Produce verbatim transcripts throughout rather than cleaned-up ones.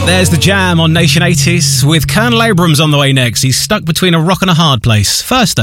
There's The Jam on Nation eighties with Colonel Abrams on the way next. He's stuck between a rock and a hard place. First, though...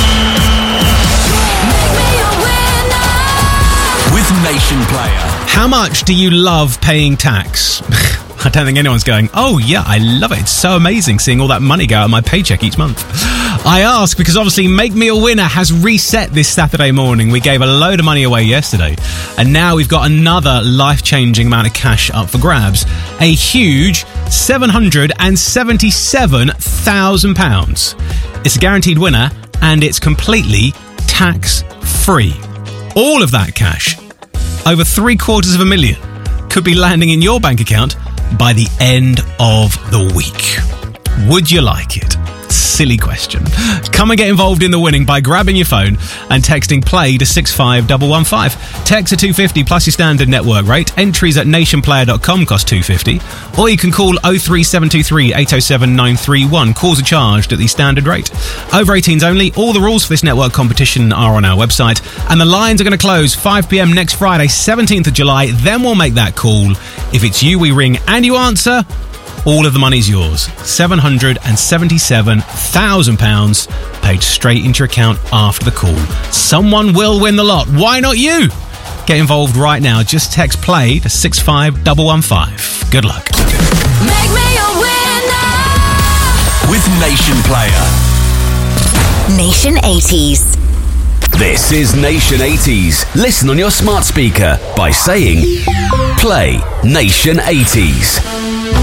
With Nation Player. How much do you love paying tax? I don't think anyone's going, oh yeah, I love it. It's so amazing seeing all that money go out of my paycheck each month. I ask because obviously Make Me a Winner has reset this Saturday morning. We gave a load of money away yesterday, and now we've got another life-changing amount of cash up for grabs. A huge seven hundred seventy-seven thousand pounds. It's a guaranteed winner, and it's completely tax-free. All of that cash, over three quarters of a million, could be landing in your bank account by the end of the week. Would you like it? Silly question. Come and get involved in the winning by grabbing your phone and texting play to six five one one five. Text to two fifty plus your standard network rate. Entries at nationplayer dot com cost two fifty. Or you can call oh three seven two three eight oh seven nine three one. Calls are charged at the standard rate. Over eighteens only. All the rules for this network competition are on our website. And the lines are going to close five p.m. next Friday, seventeenth of July. Then we'll make that call. If it's you we ring and you answer, all of the money's yours. seven hundred seventy-seven thousand pounds paid straight into your account after the call. Someone will win the lot. Why not you? Get involved right now. Just text play to six five one one five. Good luck. Make me a winner with Nation Player. Nation eighties. This is Nation eighties. Listen on your smart speaker by saying play Nation eighties.